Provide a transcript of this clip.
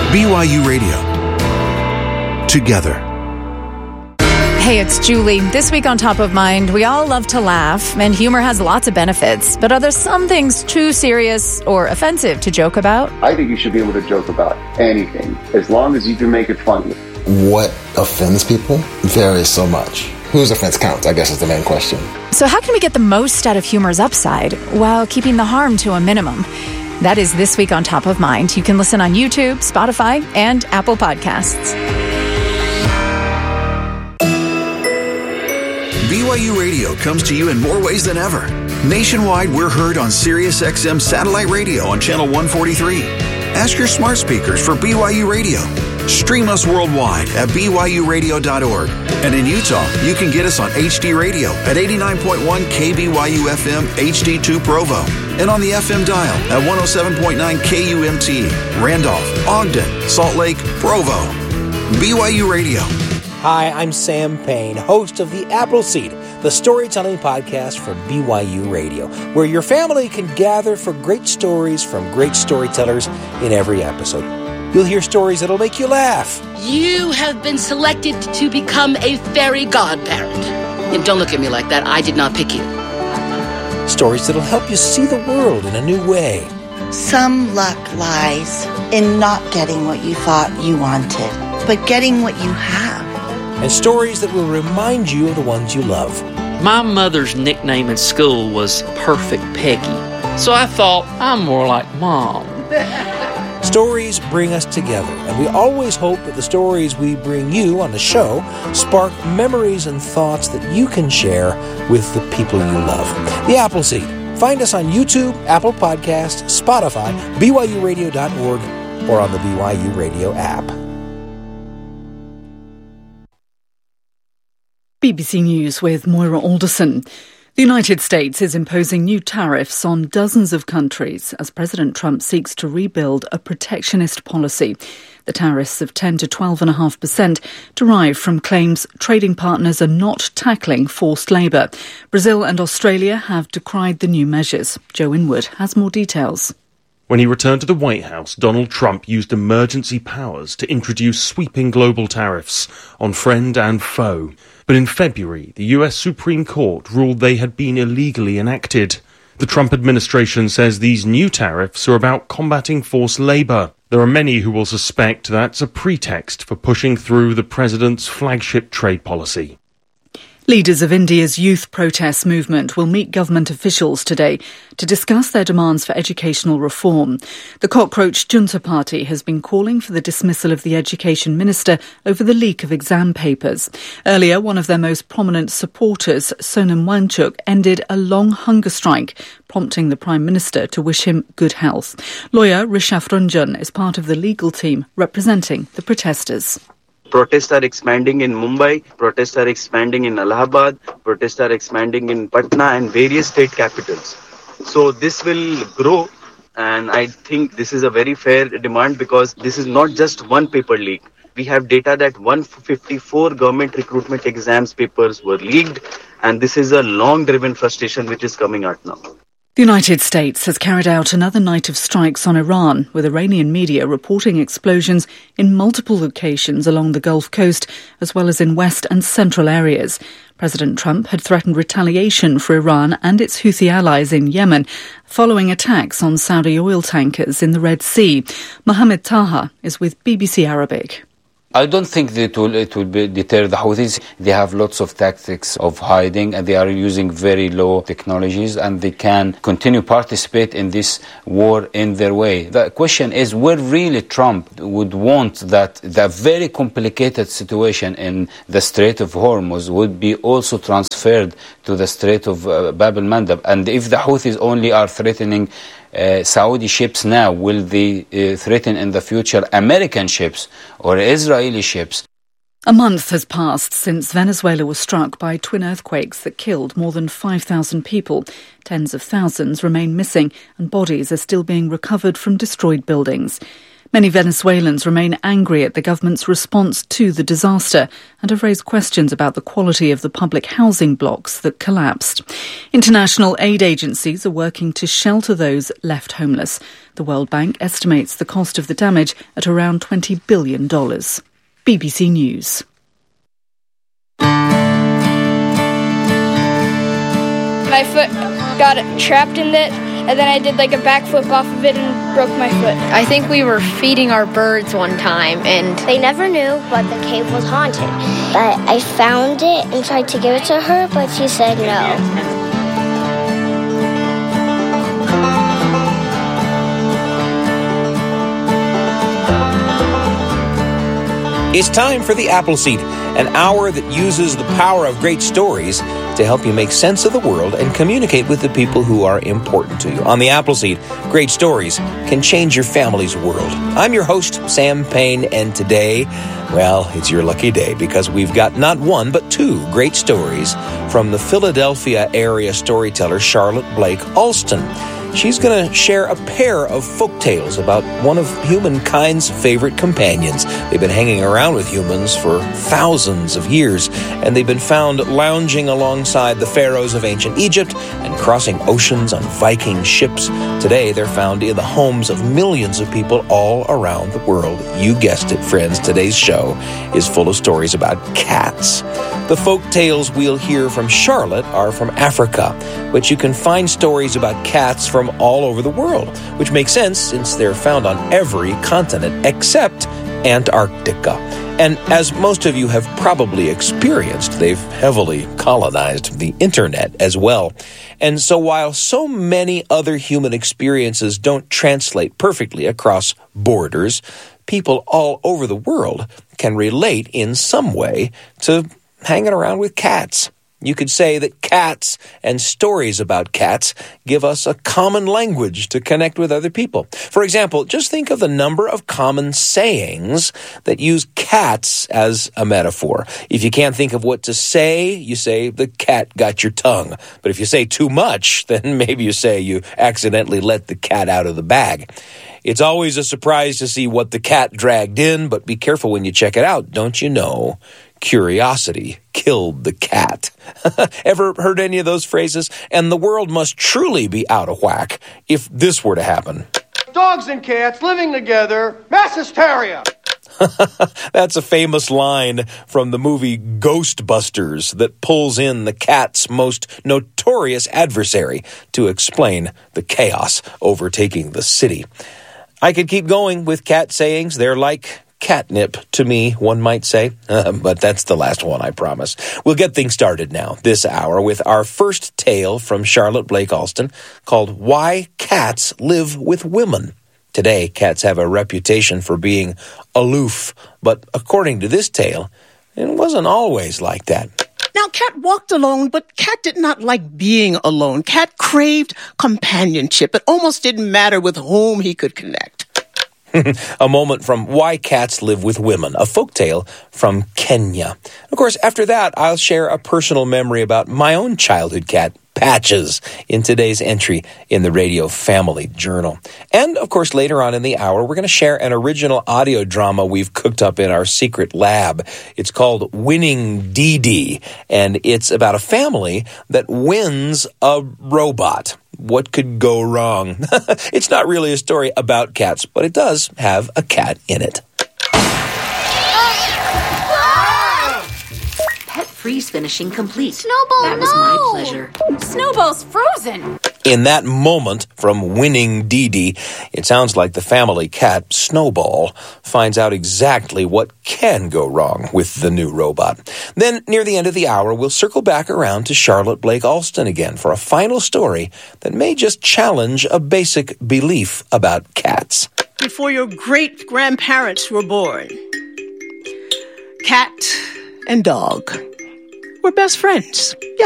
BYU Radio. Together. Hey, it's Julie. This week on Top of Mind, we all love to laugh, and humor has lots of benefits. But are there some things too serious or offensive to joke about? I think you should be able to joke about anything, as long as you can make it funny. What offends people varies so much. Whose offense counts, I guess, is the main question. So how can we get the most out of humor's upside while keeping the harm to a minimum? That is This Week on Top of Mind. You can listen on YouTube, Spotify, and Apple Podcasts. BYU Radio comes to you in more ways than ever. Nationwide, we're heard on SiriusXM Satellite Radio on Channel 143. Ask your smart speakers for BYU Radio. Stream us worldwide at BYURadio.org. And in Utah, you can get us on HD Radio at 89.1 KBYU FM HD2 Provo. And on the FM dial at 107.9 KUMT, Randolph, Ogden, Salt Lake, Provo. BYU Radio. Hi, I'm Sam Payne, host of The Appleseed, the storytelling podcast for BYU Radio, where your family can gather for great stories from great storytellers in every episode. You'll hear stories that'll make you laugh. You have been selected to become a fairy godparent. And don't look at me like that. I did not pick you. Stories that'll help you see the world in a new way. Some luck lies in not getting what you thought you wanted, but getting what you have. And stories that will remind you of the ones you love. My mother's nickname in school was Perfect Peggy, so I thought I'm more like Mom. Stories bring us together, and we always hope that the stories we bring you on the show spark memories and thoughts that you can share with the people you love. The Appleseed. Find us on YouTube, Apple Podcasts, Spotify, BYURadio.org, or on the BYU Radio app. BBC News with Moira Alderson. The United States is imposing new tariffs on dozens of countries as President Trump seeks to rebuild a protectionist policy. The tariffs of 10 to 12.5% derive from claims trading partners are not tackling forced labour. Brazil and Australia have decried the new measures. Joe Inwood has more details. When he returned to the White House, Donald Trump used emergency powers to introduce sweeping global tariffs on friend and foe. But in February, the US Supreme Court ruled they had been illegally enacted. The Trump administration says these new tariffs are about combating forced labour. There are many who will suspect that's a pretext for pushing through the president's flagship trade policy. Leaders of India's youth protest movement will meet government officials today to discuss their demands for educational reform. The Cockroach Junta Party has been calling for the dismissal of the education minister over the leak of exam papers. Earlier, one of their most prominent supporters, Sonam Wangchuk, ended a long hunger strike, prompting the Prime Minister to wish him good health. Lawyer Rishabh Ranjan is part of the legal team representing the protesters. Protests are expanding in Mumbai, protests are expanding in Allahabad, protests are expanding in Patna and various state capitals. So this will grow, and I think this is a very fair demand because this is not just one paper leak. We have data that 154 government recruitment exams papers were leaked, and this is a long-driven frustration which is coming out now. The United States has carried out another night of strikes on Iran, with Iranian media reporting explosions in multiple locations along the Gulf Coast, as well as in west and central areas. President Trump had threatened retaliation for Iran and its Houthi allies in Yemen, following attacks on Saudi oil tankers in the Red Sea. Mohammed Taha is with BBC Arabic. I don't think that it will deter the Houthis. They have lots of tactics of hiding, and they are using very low technologies, and they can continue participate in this war in their way. The question is where really Trump would want that the very complicated situation in the Strait of Hormuz would be also transferred to the Strait of Bab el-Mandab. And if the Houthis only are threatening Saudi ships now, will they threaten in the future American ships or Israeli ships? A month has passed since Venezuela was struck by twin earthquakes that killed more than 5,000 people. Tens of thousands remain missing and bodies are still being recovered from destroyed buildings. Many Venezuelans remain angry at the government's response to the disaster and have raised questions about the quality of the public housing blocks that collapsed. International aid agencies are working to shelter those left homeless. The World Bank estimates the cost of the damage at around $20 billion. BBC News. My foot got trapped in it, and then I did like a back flip off of it and broke my foot. I think we were feeding our birds one time, and they never knew, but the cave was haunted. But I found it and tried to give it to her, but she said no. It's time for the Appleseed, an hour that uses the power of great stories to help you make sense of the world and communicate with the people who are important to you. On the Appleseed, great stories can change your family's world. I'm your host, Sam Payne, and today, well, it's your lucky day because we've got not one but two great stories from the Philadelphia area storyteller Charlotte Blake Alston. She's going to share a pair of folk tales about one of humankind's favorite companions. They've been hanging around with humans for thousands of years, and they've been found lounging alongside the pharaohs of ancient Egypt and crossing oceans on Viking ships. Today, they're found in the homes of millions of people all around the world. You guessed it, friends. Today's show is full of stories about cats. The folk tales we'll hear from Charlotte are from Africa, but you can find stories about cats from all over the world, which makes sense since they're found on every continent except Antarctica. And as most of you have probably experienced, they've heavily colonized the internet as well. And so while so many other human experiences don't translate perfectly across borders, people all over the world can relate in some way to hanging around with cats. You could say that cats and stories about cats give us a common language to connect with other people. For example, just think of the number of common sayings that use cats as a metaphor. If you can't think of what to say, you say, the cat got your tongue. But if you say too much, then maybe you say you accidentally let the cat out of the bag. It's always a surprise to see what the cat dragged in, but be careful when you check it out. Don't you know? Curiosity killed the cat. Ever heard any of those phrases? And the world must truly be out of whack if this were to happen. Dogs and cats living together, mass hysteria. That's a famous line from the movie Ghostbusters that pulls in the cat's most notorious adversary to explain the chaos overtaking the city. I could keep going with cat sayings. They're like catnip to me, one might say, but that's the last one, I promise. We'll get things started now, this hour, with our first tale from Charlotte Blake Alston called Why Cats Live with Women. Today, cats have a reputation for being aloof, but according to this tale, it wasn't always like that. Now, Cat walked alone, but Cat did not like being alone. Cat craved companionship. It almost didn't matter with whom he could connect. A moment from Why Cats Live with Women, a folktale from Kenya. Of course, after that, I'll share a personal memory about my own childhood cat, Patches, in today's entry in the Radio Family Journal. And, of course, later on in the hour, we're going to share an original audio drama we've cooked up in our secret lab. It's called Winning Dee Dee, and it's about a family that wins a robot. What could go wrong? It's not really a story about cats, but it does have a cat in it. Pet freeze finishing complete. Snowball, that was my pleasure. Snowball's frozen. In that moment from Winning Dee Dee, it sounds like the family cat, Snowball, finds out exactly what can go wrong with the new robot. Then, near the end of the hour, we'll circle back around to Charlotte Blake Alston again for a final story that may just challenge a basic belief about cats. Before your great-grandparents were born, cat and dog were best friends. Yeah.